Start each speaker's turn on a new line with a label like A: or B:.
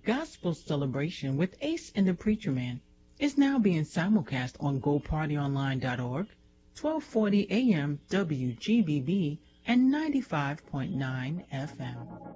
A: Gospel Celebration with Ace and the Preacher Man is now being simulcast on GoPartyOnline.org, 1240 AM WGBB, and 95.9 FM.